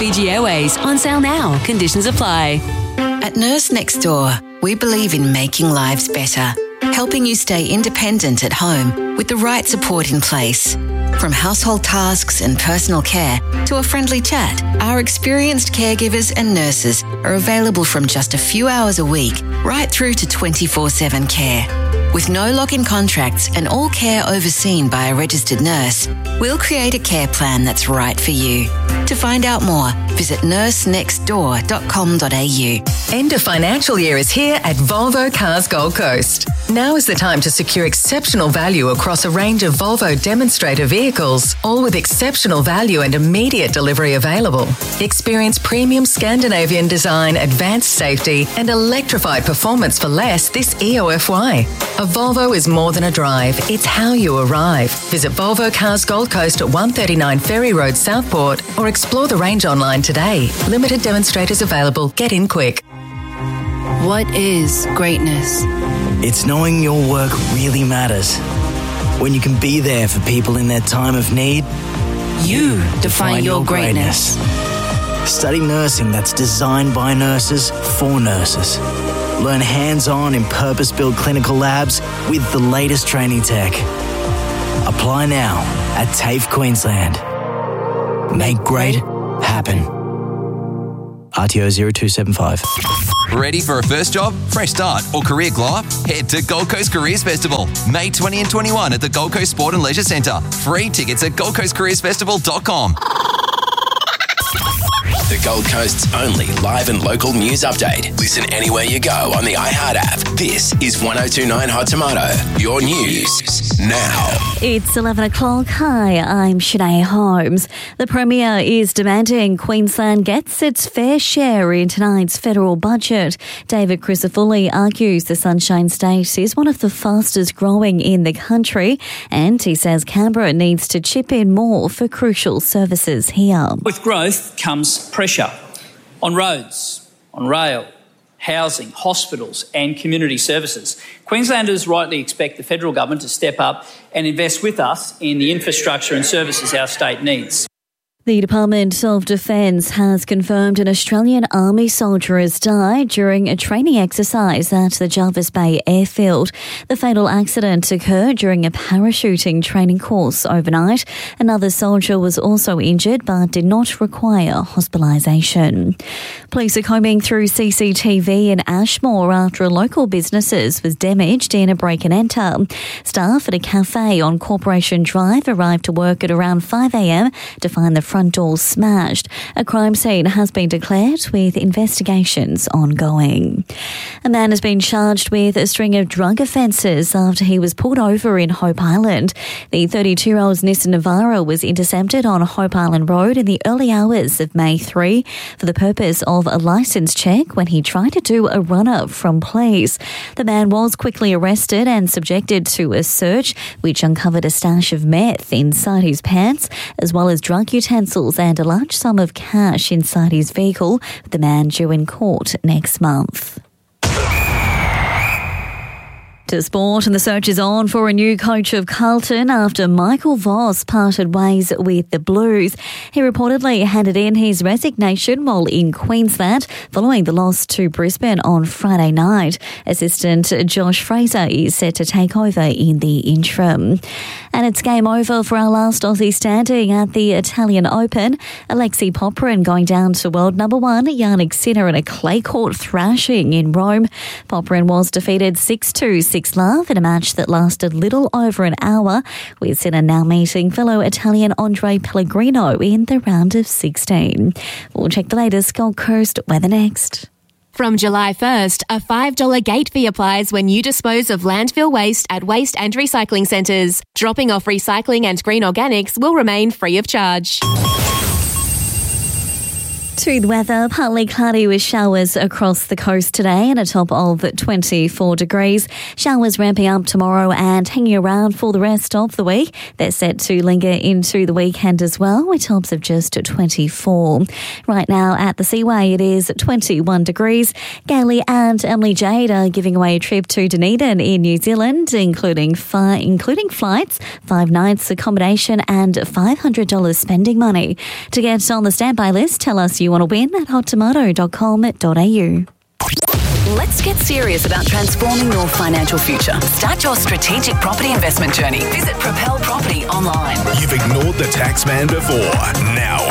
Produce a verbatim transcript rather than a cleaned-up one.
Fiji Airways. On sale now. Conditions apply. At Nurse Next Door, we believe in making lives better, helping you stay independent at home with the right support in place. From household tasks and personal care to a friendly chat, our experienced caregivers and nurses are available from just a few hours a week right through to twenty-four seven care. With no lock-in contracts and all care overseen by a registered nurse, we'll create a care plan that's right for you. To find out more, visit nurse next door dot com dot a u. End of financial year is here at Volvo Cars Gold Coast. Now is the time to secure exceptional value across a range of Volvo demonstrator vehicles, all with exceptional value and immediate delivery available. Experience premium Scandinavian design, advanced safety and electrified performance for less this E O F Y. A Volvo is more than a drive, it's how you arrive. Visit Volvo Cars Gold Coast at one thirty-nine Ferry Road, Southport, or explore the range online today. Limited demonstrators available. Get in quick. What is greatness? It's knowing your work really matters. When you can be there for people in their time of need. You define your greatness. Study nursing that's designed by nurses for nurses. Learn hands-on in purpose-built clinical labs with the latest training tech. Apply now at TAFE Queensland. Make great happen. R T O zero two seven five. Ready for a first job, fresh start or career glow up? Head to Gold Coast Careers Festival, May twentieth and twenty-first at the Gold Coast Sport and Leisure Centre. Free tickets at gold coast careers festival dot com. The Gold Coast's only live and local news update. Listen anywhere you go on the iHeart app. This is one oh two point nine Hot Tomato, your news now. It's eleven o'clock. Hi, I'm Shanae Holmes. The Premier is demanding Queensland gets its fair share in tonight's federal budget. David Crisafulli argues the Sunshine State is one of the fastest growing in the country, and he says Canberra needs to chip in more for crucial services here. With growth comes pressure on roads, on rail, housing, hospitals and community services. Queenslanders rightly expect the federal government to step up and invest with us in the infrastructure and services our state needs. The Department of Defence has confirmed an Australian Army soldier has died during a training exercise at the Jervis Bay airfield. The fatal accident occurred during a parachuting training course overnight. Another soldier was also injured but did not require hospitalisation. Police are combing through C C T V in Ashmore after a local business was damaged in a break and enter. Staff at a cafe on Corporation Drive arrived to work at around five a.m. to find the front door smashed. A crime scene has been declared with investigations ongoing. A man has been charged with a string of drug offences after he was pulled over in Hope Island. The thirty-two-year-old's Nissan Navara was intercepted on Hope Island Road in the early hours of May third for the purpose of a licence check when he tried to do a run-up from police. The man was quickly arrested and subjected to a search which uncovered a stash of meth inside his pants as well as drug utensils and a large sum of cash inside his vehicle, with the man due in court next month. To sport, and the search is on for a new coach of Carlton after Michael Voss parted ways with the Blues. He reportedly handed in his resignation while in Queensland following the loss to Brisbane on Friday night. Assistant Josh Fraser is set to take over in the interim. And it's game over for our last Aussie standing at the Italian Open. Alexei Popyrin going down to world number one, Yannick Sinner in a clay court thrashing in Rome. Popyrin was defeated six two, six love in a match that lasted little over an hour, with Sinner now meeting fellow Italian Andre Pellegrino in the round of sixteen. We'll check the latest Gold Coast weather next. From July first, a five dollars gate fee applies when you dispose of landfill waste at waste and recycling centres. Dropping off recycling and green organics will remain free of charge. To the weather, partly cloudy with showers across the coast today and a top of twenty-four degrees. Showers ramping up tomorrow and hanging around for the rest of the week. They're set to linger into the weekend as well, with tops of just twenty-four. Right now at the Seaway, it is twenty-one degrees. Gailey and Emily Jade are giving away a trip to Dunedin in New Zealand, including fi- including flights, five nights accommodation and five hundred dollars spending money. To get on the standby list, tell us you want to win at hot tomato dot com dot a u. Let's get serious about transforming your financial future. Start your strategic property investment journey. Visit Propel Property online. You've ignored the tax man before. Now